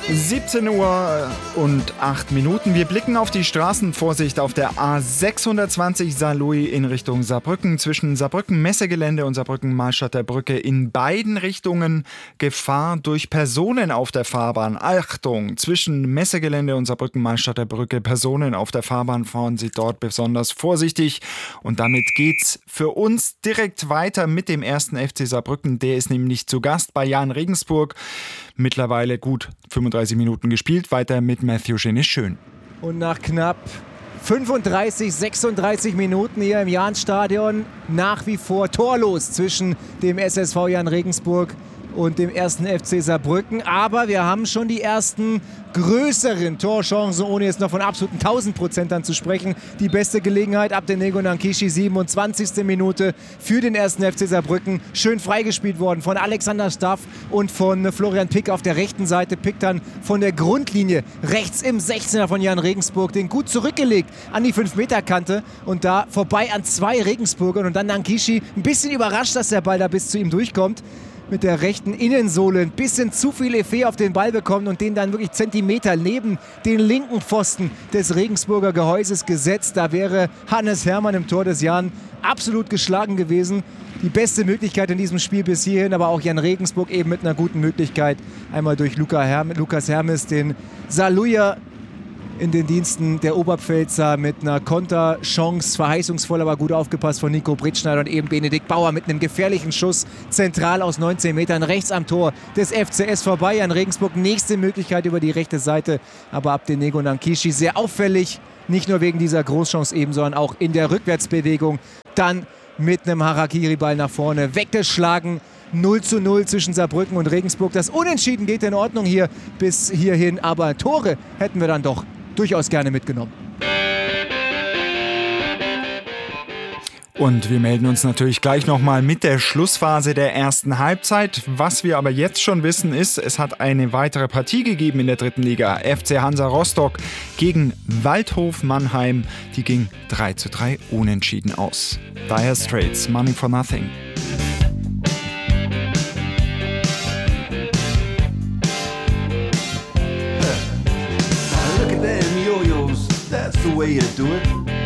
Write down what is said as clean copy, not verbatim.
17 Uhr und 8 Minuten. Wir blicken auf die Straßenvorsicht auf der A620 Saarlouis in Richtung Saarbrücken. Zwischen Saarbrücken-Messegelände und Saarbrücken-Mahlstadter Brücke in beiden Richtungen Gefahr durch Personen auf der Fahrbahn. Achtung, zwischen Messegelände und Saarbrücken-Mahlstadter Brücke Personen auf der Fahrbahn, fahren Sie dort besonders vorsichtig. Und damit geht's für uns direkt weiter mit dem 1. FC Saarbrücken. Der ist nämlich zu Gast bei Jahn Regensburg. Mittlerweile gut 35 Minuten gespielt. Weiter mit Matthew Schön. Und nach knapp 35, 36 Minuten hier im Jahn-Stadion nach wie vor torlos zwischen dem SSV Jahn Regensburg und dem 1. FC Saarbrücken. Aber wir haben schon die ersten größeren Torchancen, ohne jetzt noch von absoluten 1000%ern zu sprechen. Die beste Gelegenheit, Abdenego Nankishi, 27. Minute für den 1. FC Saarbrücken. Schön freigespielt worden von Alexander Staff und von Florian Pick auf der rechten Seite. Pick dann von der Grundlinie rechts im 16er von Jahn Regensburg, den gut zurückgelegt an die 5-Meter-Kante und da vorbei an 2 Regensburgern. Und dann Nankishi ein bisschen überrascht, dass der Ball da bis zu ihm durchkommt. Mit der rechten Innensohle ein bisschen zu viel Effet auf den Ball bekommen und den dann wirklich Zentimeter neben den linken Pfosten des Regensburger Gehäuses gesetzt. Da wäre Hannes Hermann im Tor des Jahn absolut geschlagen gewesen. Die beste Möglichkeit in diesem Spiel bis hierhin, aber auch Jahn Regensburg eben mit einer guten Möglichkeit. Einmal durch Lukas Hermes, den Saarlouier in den Diensten der Oberpfälzer mit einer Konterchance, verheißungsvoll, aber gut aufgepasst von Nico Brittschneider und eben Benedikt Bauer mit einem gefährlichen Schuss zentral aus 19 Metern rechts am Tor des FCS vorbei. Jahn Regensburg nächste Möglichkeit über die rechte Seite, aber Abdenego Nankishi sehr auffällig, nicht nur wegen dieser Großchance eben, sondern auch in der Rückwärtsbewegung. Dann mit einem Harakiri-Ball nach vorne weggeschlagen. 0:0 zwischen Saarbrücken und Regensburg. Das Unentschieden geht in Ordnung hier bis hierhin, aber Tore hätten wir dann doch durchaus gerne mitgenommen. Und wir melden uns natürlich gleich nochmal mit der Schlussphase der ersten Halbzeit. Was wir aber jetzt schon wissen ist, es hat eine weitere Partie gegeben in der dritten Liga. FC Hansa Rostock gegen Waldhof Mannheim. Die ging 3:3 unentschieden aus. Dire Straits, Money for Nothing. Look at them yo-yos, that's the way you do it.